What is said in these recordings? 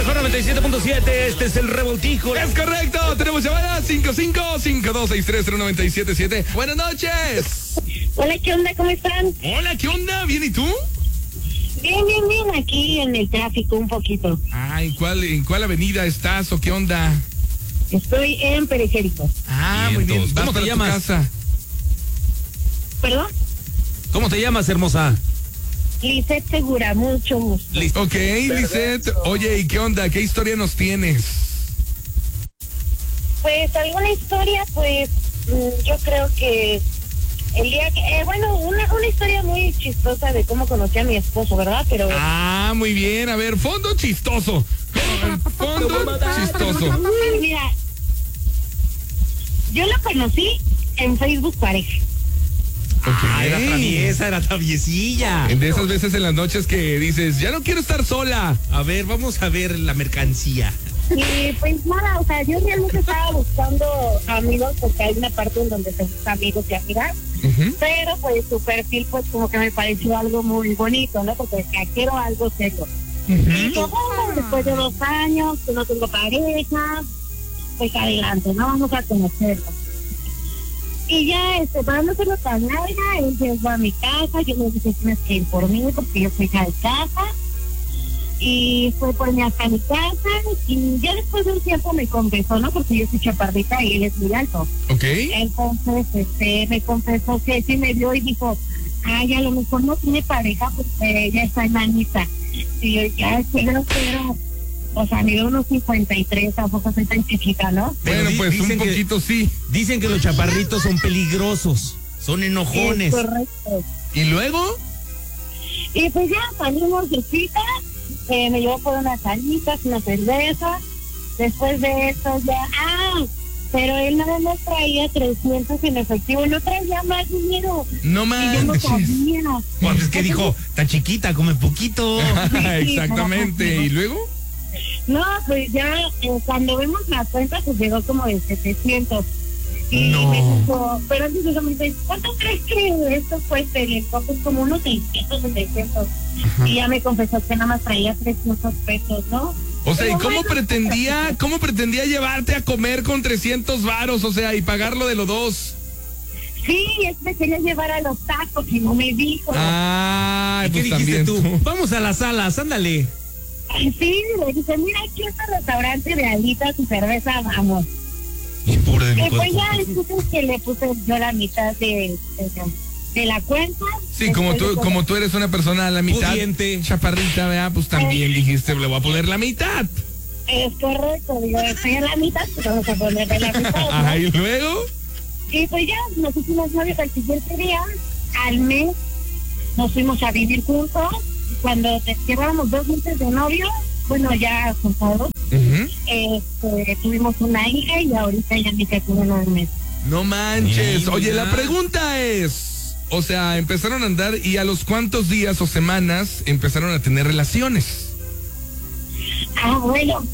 mejor 97.7, este es el Revoltijo. Es correcto, tenemos llamada 55-5263-0977. Buenas noches. Hola, ¿qué onda? ¿Cómo están? Hola, ¿qué onda? ¿Bien y tú? Bien, aquí en el tráfico un poquito. Ah, ¿en cuál avenida estás o qué onda? Estoy en Periférico. Ah, muy bien. ¿Cómo ¿Vas te para tu llamas? casa? ¿Perdón? ¿Cómo te llamas, hermosa? Lisette Segura, mucho gusto. Ok, Lisette. Oye, ¿y qué onda? ¿Qué historia nos tienes? Pues alguna historia, pues yo creo que el día que, una historia muy chistosa de cómo conocí a mi esposo, ¿verdad? Pero Ah, muy bien. A ver, fondo chistoso. Fondo chistoso. mira, yo lo conocí en Facebook Pareja. Ah, Ok. era traviesilla. De esas veces en las noches que dices, ya no quiero estar sola. A ver, vamos a ver la mercancía. Y pues nada, o sea, yo realmente estaba buscando amigos porque hay una parte en donde se busca amigos y amigas, pero pues su perfil pues como que me pareció algo muy bonito, ¿no? Porque decía, quiero algo serio. Y yo, bueno, después de 2 años que no tengo pareja, pues adelante, ¿no? Vamos a conocerlo. Y ya, para no hacerlo tan larga, él llegó a mi casa, yo le dije, tienes que ir por mí porque yo soy hija de casa. Y fue por mí hasta mi casa y ya después de un tiempo me confesó, ¿no? Porque yo soy chaparrita y él es muy alto. Ok. Entonces, me confesó que sí me vio y dijo, ay, a lo mejor no tiene pareja porque ella está enanita. Y yo, ya, es que grosero. O sea, mido unos 53, tampoco soy tan chiquita, ¿no? Bueno, pues un dicen poquito sí. Dicen que los chaparritos son peligrosos, son enojones. Es correcto. ¿Y luego? Y pues ya salimos de cita, me llevó por unas salitas, una cerveza. Después de eso ya, pero él nada más traía 300 en efectivo, no traía más dinero. No Y yo no manches. sabía. Pues es que dijo, está chiquita, come poquito. Exactamente. ¿Y luego? No, pues ya cuando vemos la cuenta, pues llegó como de 700. Y No. me dijo, pero antes de eso me dice, ¿cuánto crees que esto cuesta? Y entonces como unos 600, 700. Y ya me confesó que nada más traía 300 pesos, ¿no? O sea, ¿y Pero cómo bueno, pretendía llevarte a comer con 300 varos? O sea, y pagarlo de los dos. Sí, es me quería llevar a los tacos y no me dijo. Ah, ¿Y qué pues dijiste también tú? Vamos a las salas, ándale. Sí, le dije, mira, aquí está el restaurante de alitas y cerveza, vamos. Y pobre de mi Y pues cuerpo. ya escuché que le puse yo la mitad de la cuenta. Sí, como tú eres una persona a la mitad, Pudiente. chaparrita, ¿verdad? Pues también dijiste, le voy a poner la mitad. Es correcto, digo, estoy a la mitad, pues vamos a ponerle la mitad, ¿no? Ajá, ¿y luego? Y pues ya nos hicimos novios al siguiente día, al mes, nos fuimos a vivir juntos. Cuando llevábamos 2 meses de novio, bueno, ya juntados, tuvimos una hija y ahorita ya mi hija tiene 9 meses. No manches. Mira. Oye, la pregunta es, o sea, empezaron a andar y a los cuántos días o semanas empezaron a tener relaciones. Bueno,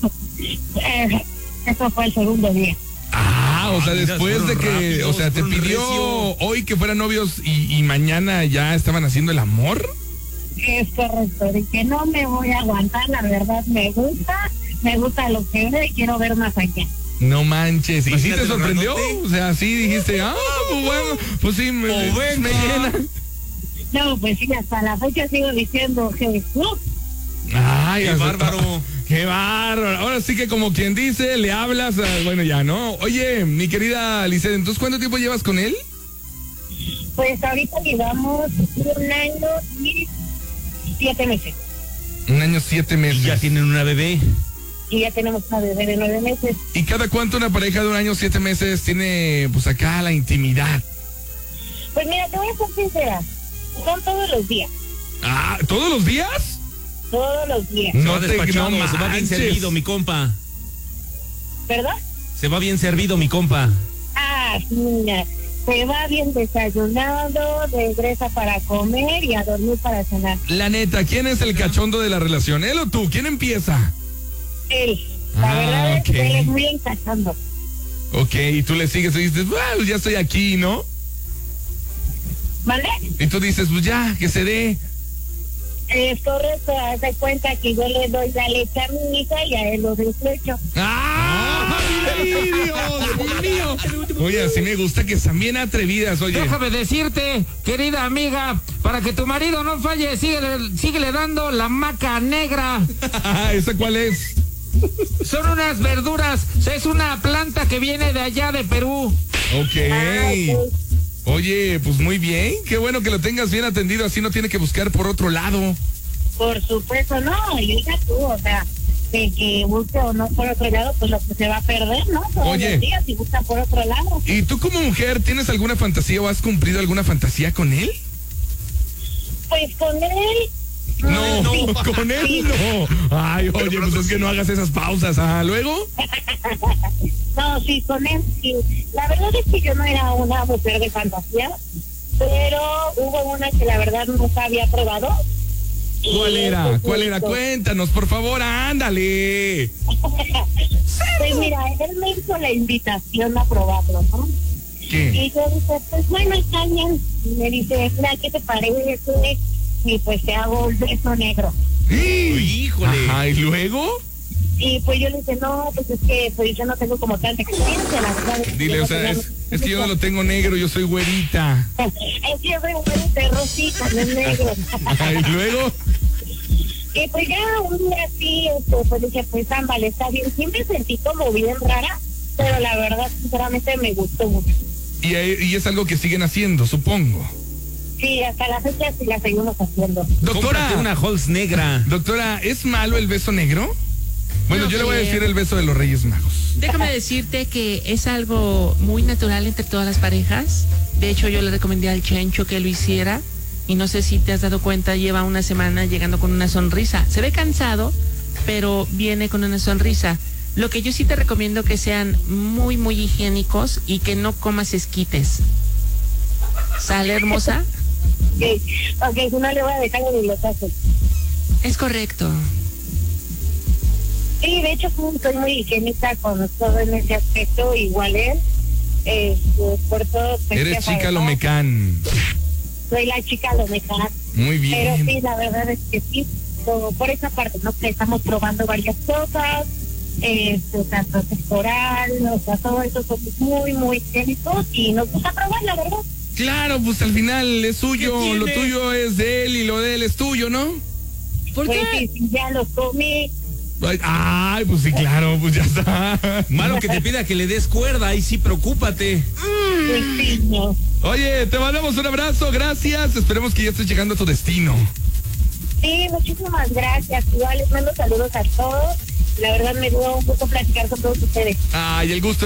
eso fue el segundo día. O sea, mira, después de fueron que, rápidos, o sea, te fueron pidió recio. hoy que fueran novios y mañana ya estaban haciendo el amor. Es correcto, de que no me voy a aguantar, la verdad me gusta lo que veo y quiero ver más allá. No manches. ¿Y sí Imagínate te lo sorprendió? grandote. O sea, sí dijiste, pues bueno, pues sí, me llena. No, pues sí, hasta la fecha sigo diciendo Jesús. Ay, Qué hasta- bárbaro. Qué bárbaro. Ahora sí que como quien dice, le hablas, bueno, ya, ¿no? Oye, mi querida Lisette, ¿entonces cuánto tiempo llevas con él? Pues ahorita llevamos 1 año y 7 meses. 1 año, 7 meses. Y ya tienen una bebé. Y ya tenemos una bebé de 9 meses. ¿Y cada cuánto una pareja de 1 año, 7 meses tiene, pues acá, la intimidad? Pues mira, te voy a ser sincera. Son todos los días. ¿Todos los días? Todos los días. Se va despachado, se va bien manches. servido, mi compa. ¿Verdad? Se va bien servido, mi compa. Sí, mira. Se va bien desayunado, regresa para comer y a dormir para cenar. La neta, ¿quién es el cachondo de la relación? ¿Él o tú? ¿Quién empieza? Él. La verdad es ok. que él es muy encachando. Ok, y tú le sigues y dices, bueno, ya estoy aquí, ¿no? ¿Vale? Y tú dices, pues ya, que se dé. Es correcto, haz de cuenta que yo le doy la leche a mi hija y a él lo deslecho. ¡Ay, Dios mío! Oye, así me gusta que están bien atrevidas, oye. Déjame decirte, querida amiga, para que tu marido no falle, síguele dando la maca negra. ¿Esa cuál es? Son unas verduras, es una planta que viene de allá de Perú. Ok. Oye, pues muy bien, qué bueno que lo tengas bien atendido, así no tiene que buscar por otro lado. Por supuesto, no, y hija tú, o sea, de que busque o no por otro lado, pues lo que se va a perder, ¿no? Todos Oye. los días, si busca por otro lado. ¿Y tú como mujer tienes alguna fantasía o has cumplido alguna fantasía con él? Pues con él... No, sí, con él sí. no. Ay, oye, pues es que no hagas esas pausas. ¿Luego? No, sí, con él sí. La verdad es que yo no era una mujer de fantasía, pero hubo una que la verdad nunca había probado. ¿Cuál era? Pues, Cuéntanos, por favor, ándale. Pues mira, él me hizo la invitación a probarlo, ¿no? ¿Qué? Y yo dije, pues bueno, está bien. Y me dice, mira, ¿qué te parece? Y pues te hago un beso negro. Híjole. Ajá, ¿y luego? Y pues yo le dije, no, pues es que pues yo no tengo como tanta experiencia, la verdad. Dile, o sea, es que yo no lo tengo negro, yo soy güerita. Es que yo soy un perro, sí, no es negro. Ajá, ¿y luego? Y pues ya un día así, pues dije, pues ándale, está bien. Siempre sentí como bien rara, pero la verdad, sinceramente, me gustó mucho. Y es algo que siguen haciendo, supongo. Sí, hasta la fecha sí la seguimos haciendo. Cómprate una Halls negra. Doctora, ¿es malo el beso negro? Bueno, No, yo le voy a decir el beso de los Reyes Magos. Déjame decirte que es algo muy natural entre todas las parejas. De hecho, yo le recomendé al Chencho que lo hiciera. Y no sé si te has dado cuenta, lleva una semana llegando con una sonrisa. Se ve cansado, pero viene con una sonrisa. Lo que yo sí te recomiendo que sean muy, muy higiénicos y que no comas esquites. ¿Sale, hermosa? Ok, si no le voy a dejar de los tazos. Es correcto. Sí, de hecho soy muy higiénica con todo en ese aspecto, igual él. Por todo. Pues, Eres ya chica sabes, ¿no? Lomecán. Soy la chica Lomecán. Muy Pero bien. sí, la verdad es que sí, por esa parte, ¿no? Que estamos probando varias cosas, tanto temporal, o sea, todo eso son muy, muy higiénicos y nos gusta probar, la verdad. Claro, pues al final es suyo, ¿Qué tiene? lo tuyo es de él y lo de él es tuyo, ¿no? ¿Por Pues qué? sí, ya lo comí. Ay, pues sí, claro, pues ya está. Malo que te pida que le des cuerda, ahí sí, preocúpate. Pues sí, no. Oye, te mandamos un abrazo, gracias. Esperemos que ya estés llegando a tu destino. Sí, muchísimas gracias. Igual les mando saludos a todos. La verdad me dio un gusto platicar con todos ustedes. Ay, el gusto